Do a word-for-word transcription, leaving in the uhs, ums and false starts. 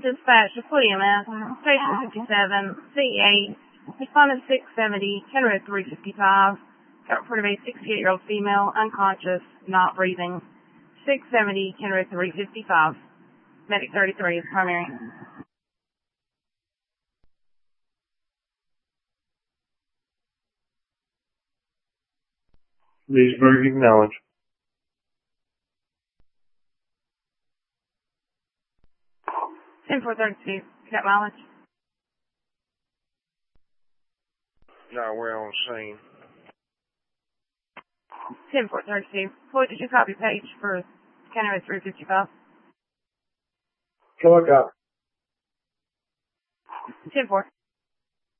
Dispatch to Fleet M S, Station fifty-seven, C eight, respondent six seventy, Kenroad three fifty-five, got report of a sixty-eight-year-old female, unconscious, not breathing, six seventy, Kenroad three fifty-five, Medic thirty-three is primary. Leesburg, acknowledge. ten four thirty-two, got mileage. No, we're on scene. ten four thirty-two, Floyd, did you copy page for Kenroad three fifty-five? Come on, got ten four.